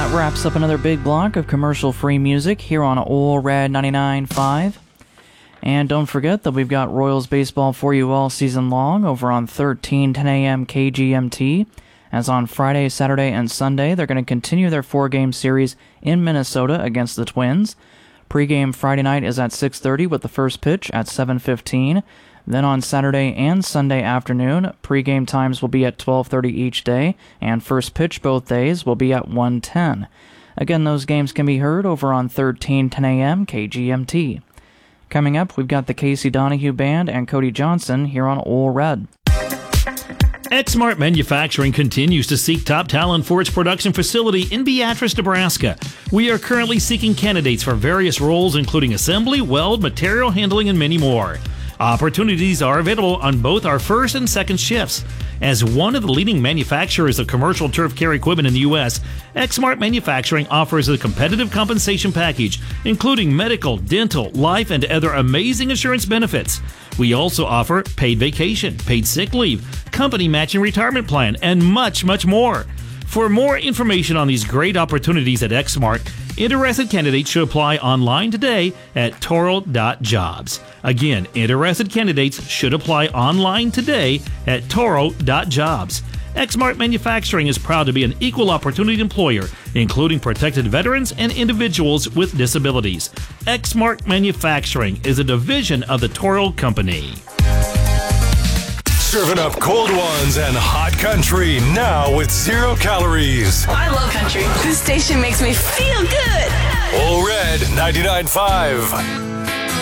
that wraps up another big block of commercial-free music here on Ole Red 99.5. And don't forget that we've got Royals baseball for you all season long over on 1310 a.m. KGMT. As on Friday, Saturday, and Sunday, they're going to continue their 4-game series in Minnesota against the Twins. Pre-game Friday night is at 6:30 with the first pitch at 7:15. Then on Saturday and Sunday afternoon, pre-game times will be at 12:30 each day, and first pitch both days will be at 1:10. Again, those games can be heard over on 1310 a.m. KGMT. Coming up, we've got the Casey Donahue Band and Cody Johnson here on Ole Red. Exmart Manufacturing continues to seek top talent for its production facility in Beatrice, Nebraska. We are currently seeking candidates for various roles including assembly, weld, material handling, and many more. Opportunities are available on both our first and second shifts. As one of the leading manufacturers of commercial turf care equipment in the U.S., Exmart Manufacturing offers a competitive compensation package, including medical, dental, life, and other amazing insurance benefits. We also offer paid vacation, paid sick leave, company matching retirement plan, and much, much more. For more information on these great opportunities at Exmart, interested candidates should apply online today at toro.jobs. Again, interested candidates should apply online today at toro.jobs. Exmart Manufacturing is proud to be an equal opportunity employer, including protected veterans and individuals with disabilities. Exmart Manufacturing is a division of the Toro Company. Serving up cold ones and hot country now with 0 calories. I love country. This station makes me feel good. Ole Red 99.5.